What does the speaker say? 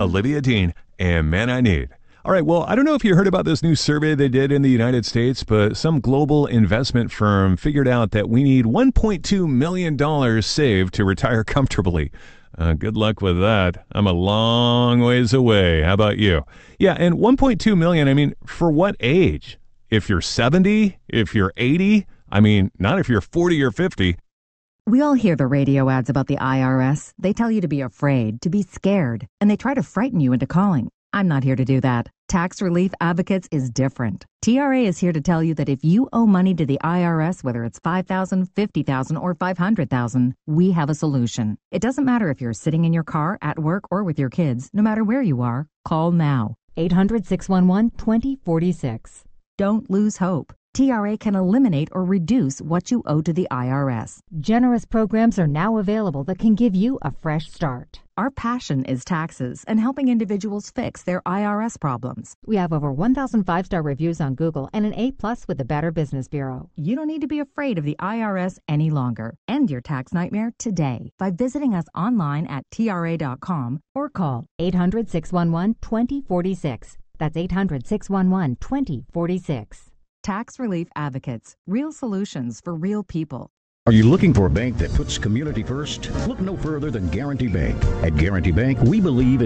Olivia Dean, and Man I Need. All right, well, I don't know if you heard about this new survey they did in the United States, but some global investment firm figured out that we need $1.2 million saved to retire comfortably. Good luck with that. I'm a long ways away. How about you? Yeah, and 1.2 million, I mean, for what age? If you're 70, if you're 80, I mean, not if you're 40 or 50. We all hear the radio ads about the IRS. They tell you to be afraid, to be scared, and they try to frighten you into calling. I'm not here to do that. Tax Relief Advocates is different. TRA is here to tell you that if you owe money to the IRS, whether it's $5,000, $50,000, or $500,000, we have a solution. It doesn't matter if you're sitting in your car, at work, or with your kids. No matter where you are, call now. 800-611-2046. Don't lose hope. TRA can eliminate or reduce what you owe to the IRS. Generous programs are now available that can give you a fresh start. Our passion is taxes and helping individuals fix their IRS problems. We have over 1,000 5-star reviews on Google and an A+ with the Better Business Bureau. You don't need to be afraid of the IRS any longer. End your tax nightmare today by visiting us online at TRA.com or call 800-611-2046. That's 800-611-2046. Tax Relief Advocates. Real solutions for real people. Are you looking for a bank that puts community first? Look no further than Guarantee Bank. At Guarantee Bank, we believe in